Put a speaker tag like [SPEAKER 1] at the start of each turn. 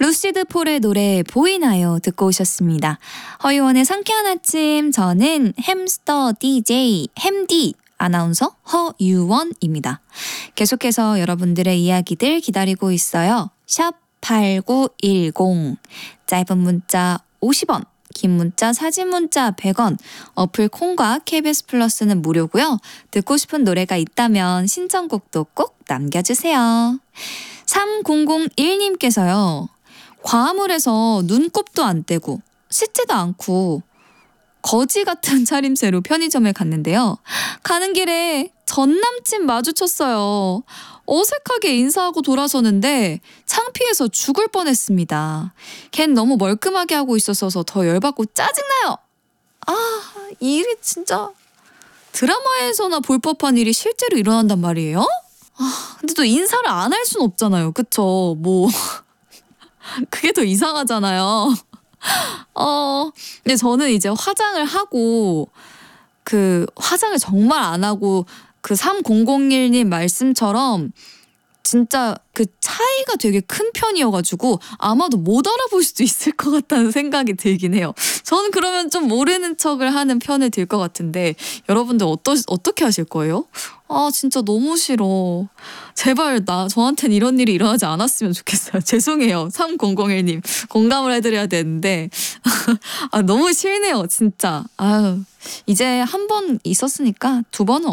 [SPEAKER 1] 루시드 폴의 노래 보이나요? 듣고 오셨습니다. 허유원의 상쾌한 아침, 저는 햄스터 DJ 햄디 아나운서 허유원입니다. 계속해서 여러분들의 이야기들 기다리고 있어요. 샵 8910, 짧은 문자 50원, 긴 문자, 사진 문자 100원, 어플 콩과 KBS 플러스는 무료고요. 듣고 싶은 노래가 있다면 신청곡도 꼭 남겨주세요. 3001님께서요. 과물에서 눈곱도 안 떼고 씻지도 않고 거지 같은 차림새로 편의점에 갔는데요. 가는 길에 전 남친 마주쳤어요. 어색하게 인사하고 돌아서는데 창피해서 죽을 뻔했습니다. 걘 너무 멀끔하게 하고 있어서 더 열받고 짜증나요. 이 일이 진짜 드라마에서나 볼 법한 일이 실제로 일어난단 말이에요? 근데 또 인사를 안 할 순 없잖아요. 그쵸? 그게 더 이상하잖아요. 근데 저는 이제 화장을 하고 화장을 정말 안 하고 3001님 말씀처럼 진짜 그 차이가 되게 큰 편이어가지고 아마도 못 알아볼 수도 있을 것 같다는 생각이 들긴 해요. 저는 그러면 좀 모르는 척을 하는 편에 들 것 같은데 여러분들 어떻게 하실 거예요? 진짜 너무 싫어. 제발 저한텐 이런 일이 일어나지 않았으면 좋겠어요. 죄송해요. 3001님 공감을 해드려야 되는데 너무 싫네요 진짜. 이제 한 번 있었으니까 두 번은